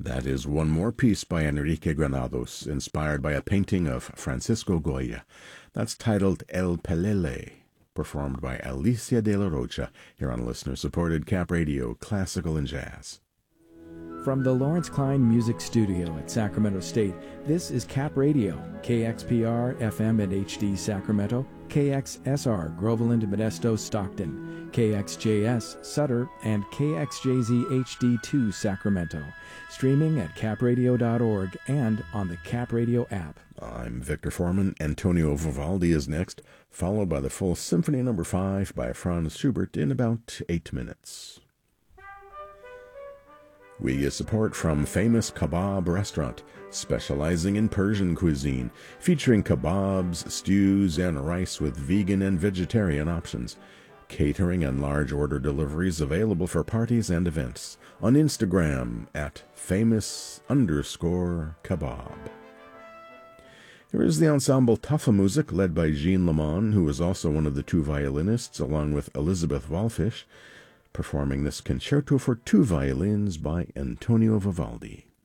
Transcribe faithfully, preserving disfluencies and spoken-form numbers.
That is one more piece by Enrique Granados, inspired by a painting of Francisco Goya. That's titled El Pelele, performed by Alicia de la Rocha, here on listener-supported Cap Radio, Classical and Jazz. From the Lawrence Klein Music Studio at Sacramento State, this is Cap Radio, K X P R, F M and H D Sacramento, K X S R, Groveland, Modesto, Stockton, K X J S, Sutter, and K X J Z H D two, Sacramento. Streaming at cap radio dot org and on the Cap Radio app. I'm Victor Foreman. Antonio Vivaldi is next, followed by the full Symphony Number five by Franz Schubert in about eight minutes. We get support from Famous Kebab Restaurant, specializing in Persian cuisine, featuring kebabs, stews, and rice with vegan and vegetarian options. Catering and large order deliveries available for parties and events. On Instagram at famous underscore kebab. Here is the ensemble Tafelmusik, led by Jean Lamont, who is also one of the two violinists, along with Elizabeth Wallfisch, performing this concerto for two violins by Antonio Vivaldi.